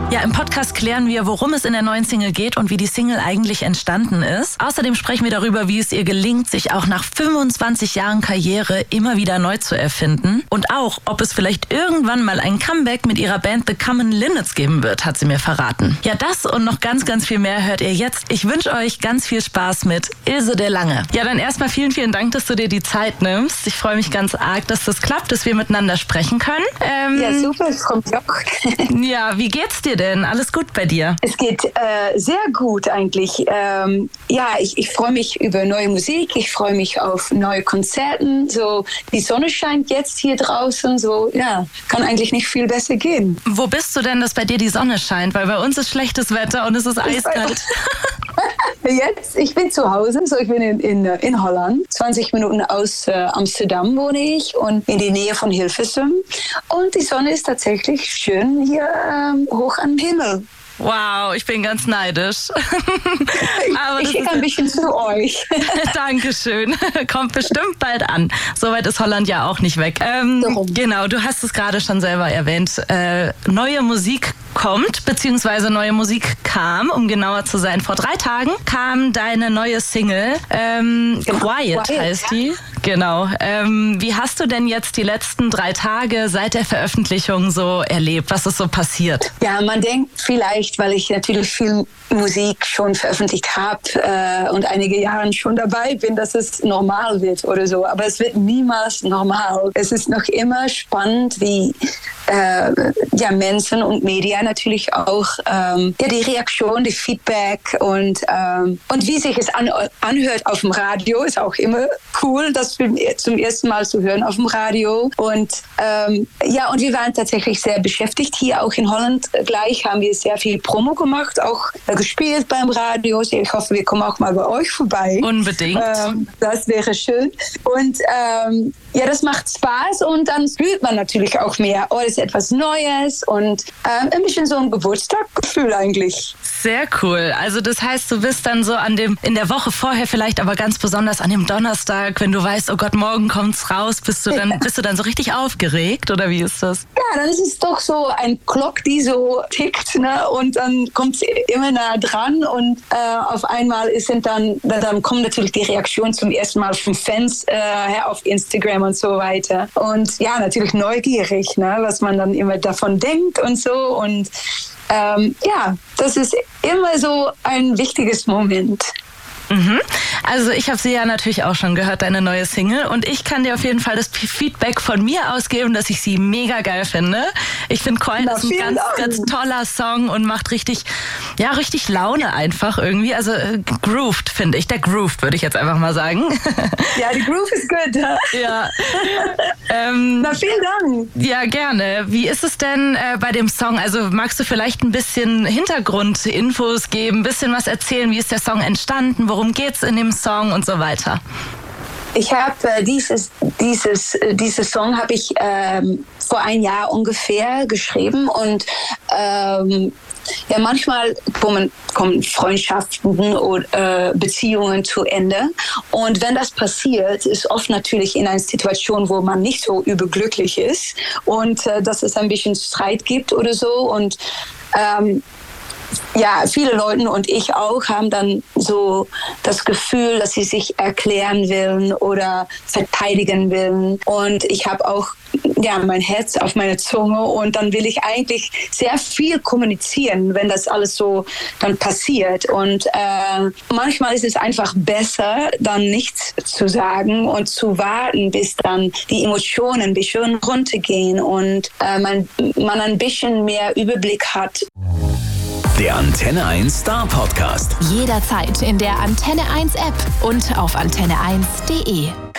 Ja, im Podcast klären wir, worum es in der neuen Single geht und wie die Single eigentlich entstanden ist. Außerdem sprechen wir darüber, wie es ihr gelingt, sich auch nach 25 Jahren Karriere immer wieder neu zu erfinden. Und auch, ob es vielleicht irgendwann mal ein Comeback mit ihrer Band The Common Linnets geben wird, hat sie mir verraten. Ja, das und noch ganz, ganz viel mehr hört ihr jetzt. Ich wünsche euch ganz viel Spaß mit Ilse de Lange. Ja, dann erstmal vielen, vielen Dank, dass du dir die Zeit nimmst. Ich freue mich ganz arg, dass das klappt, dass wir miteinander sprechen können. Ja, super, ich freue mich auch. Ja, wie geht's dir denn? Alles gut bei dir? Es geht sehr gut eigentlich. Ich freue mich über neue Musik. Ich freue mich auf neue Konzerten. So, die Sonne scheint jetzt hier draußen. So, ja, kann eigentlich nicht viel besser gehen. Wo bist du denn, dass bei dir die Sonne scheint? Weil bei uns ist schlechtes Wetter und es ist eiskalt. Jetzt, ich bin zu Hause, so ich bin in Holland. 20 Minuten aus Amsterdam wohne ich und in die Nähe von Hilversum. Und die Sonne ist tatsächlich schön hier hoch am Himmel. Wow, ich bin ganz neidisch. Aber ich schicke ein bisschen zu euch. Dankeschön. Kommt bestimmt bald an. Soweit ist Holland ja auch nicht weg. Genau, du hast es gerade schon selber erwähnt. Neue Musik kommt, beziehungsweise neue Musik kam, um genauer zu sein. Vor 3 Tagen kam deine neue Single. Quiet heißt die. Genau. Wie hast du denn jetzt die letzten 3 Tage seit der Veröffentlichung so erlebt? Was ist so passiert? Ja, man denkt vielleicht, weil ich natürlich viel Musik schon veröffentlicht habe und einige Jahre schon dabei bin, dass es normal wird oder so. Aber es wird niemals normal. Es ist noch immer spannend, wie Menschen und Medien natürlich auch die Reaktion, die Feedback und wie sich es anhört auf dem Radio, ist auch immer cool, das zum ersten Mal zu hören auf dem Radio. Und und wir waren tatsächlich sehr beschäftigt hier auch in Holland. Gleich haben wir sehr viel Promo gemacht, auch gespielt beim Radio. Ich hoffe, wir kommen auch mal bei euch vorbei. Unbedingt. Das wäre schön. Und das macht Spaß und dann fühlt man natürlich auch mehr. Oh, das ist etwas Neues und ein bisschen so ein Geburtstagsgefühl eigentlich. Sehr cool. Also das heißt, du bist dann so in der Woche vorher vielleicht, aber ganz besonders an dem Donnerstag, wenn du weißt, oh Gott, morgen kommt's raus, bist du dann so richtig aufgeregt oder wie ist das? Ja, dann ist es doch so ein Glock, die so tickt, ne? Und dann kommt es immer nah dran und auf einmal dann kommen natürlich die Reaktionen zum ersten Mal von Fans auf Instagram und so weiter. Und ja, natürlich neugierig, ne? Was man dann immer davon denkt und so und das ist immer so ein wichtiges Moment. Also ich habe sie ja natürlich auch schon gehört, deine neue Single. Und ich kann dir auf jeden Fall das Feedback von mir ausgeben, dass ich sie mega geil finde. Ich finde, Quiet ist ein ganz, ganz toller Song und macht richtig Laune einfach irgendwie. Also grooved, finde ich. Der grooved, würde ich jetzt einfach mal sagen. Ja, die Groove ist gut. Ja. Na, vielen Dank. Ja, gerne. Wie ist es denn bei dem Song? Also magst du vielleicht ein bisschen Hintergrundinfos geben, ein bisschen was erzählen? Wie ist der Song entstanden? Worum geht's in dem Song und so weiter? Ich habe dieses Song habe ich vor 1 Jahr ungefähr geschrieben und manchmal kommen Freundschaften oder Beziehungen zu Ende. Und wenn das passiert, ist oft natürlich in einer Situation, wo man nicht so überglücklich ist und dass es ein bisschen Streit gibt oder so. Und viele Leute und ich auch haben dann so das Gefühl, dass sie sich erklären wollen oder verteidigen wollen. Und ich habe auch mein Herz auf meiner Zunge und dann will ich eigentlich sehr viel kommunizieren, wenn das alles so dann passiert. Und manchmal ist es einfach besser, dann nichts zu sagen und zu warten, bis dann die Emotionen ein bisschen runtergehen und man ein bisschen mehr Überblick hat. Der Antenne 1 Star Podcast. Jederzeit in der Antenne 1 App und auf antenne1.de.